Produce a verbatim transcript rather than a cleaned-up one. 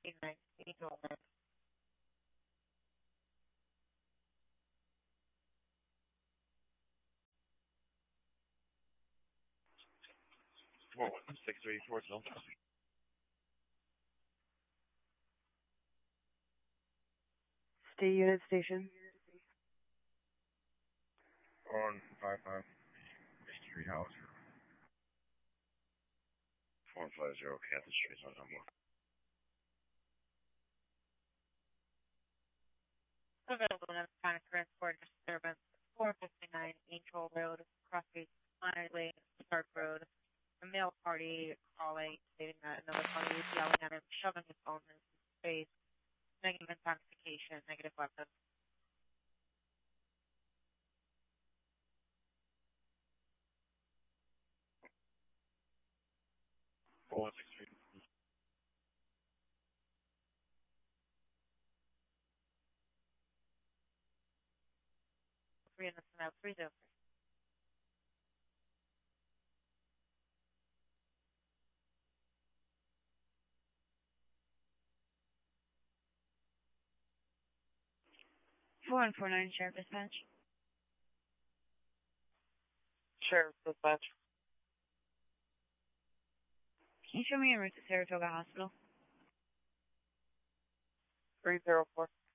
fifty-nine, Angel Lynn. Four one six three four two. State unit station. On five five Main Street House. Four five zero Catherine Street on number. Available in kind of transport disturbance. four fifty-nine Angel Road, Crossgate, Honor Lane, Stark Road. A male party calling, stating that another party is yelling at him, shoving his phone in his face, negative intoxication, negative weapon. Four one six three. Three innocent out, three zero three. four one four nine Sheriff Dispatch. Sheriff Dispatch. Can you show me a route to Saratoga Hospital? three zero four.